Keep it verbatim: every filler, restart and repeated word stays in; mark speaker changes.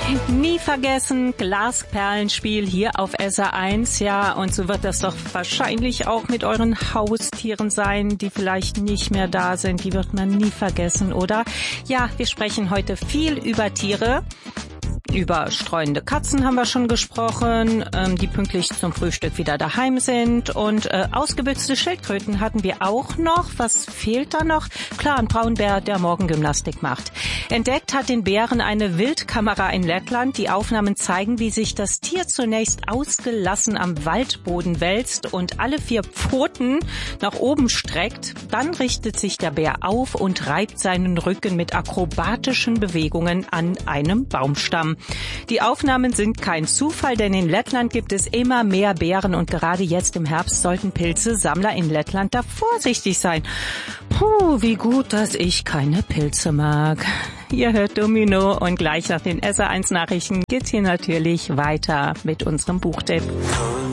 Speaker 1: Nie vergessen, Glasperlenspiel hier auf S R eins, ja, und so wird das doch wahrscheinlich auch mit euren Haustieren sein, die vielleicht nicht mehr da sind, die wird man nie vergessen, oder? Ja, wir sprechen heute viel über Tiere. Über streunende Katzen haben wir schon gesprochen, ähm, die pünktlich zum Frühstück wieder daheim sind. Und äh, ausgebüxte Schildkröten hatten wir auch noch. Was fehlt da noch? Klar, ein Braunbär, der Morgengymnastik macht. Entdeckt hat den Bären eine Wildkamera in Lettland. Die Aufnahmen zeigen, wie sich das Tier zunächst ausgelassen am Waldboden wälzt und alle vier Pfoten nach oben streckt. Dann richtet sich der Bär auf und reibt seinen Rücken mit akrobatischen Bewegungen an einem Baumstamm. Die Aufnahmen sind kein Zufall, denn in Lettland gibt es immer mehr Bären und gerade jetzt im Herbst sollten Pilzesammler in Lettland da vorsichtig sein. Puh, wie gut, dass ich keine Pilze mag. Ihr hört Domino und gleich nach den S R eins Nachrichten geht's hier natürlich weiter mit unserem Buchtipp.